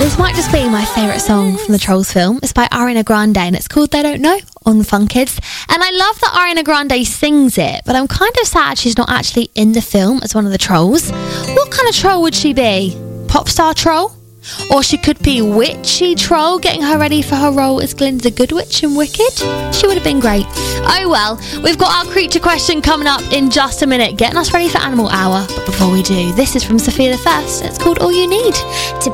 This might just be my favourite song from the Trolls film. It's by Ariana Grande and it's called They Don't Know on Fun Kids. And I love that Ariana Grande sings it, but I'm kind of sad she's not actually in the film as one of the trolls. What kind of troll would she be? Pop star troll? Or she could be witchy troll, getting her ready for her role as Glinda the Good Witch in Wicked. She would have been great. Oh well, we've got our creature question coming up in just a minute, getting us ready for Animal Hour. But before we do, this is from Sophia the First. It's called All You Need. To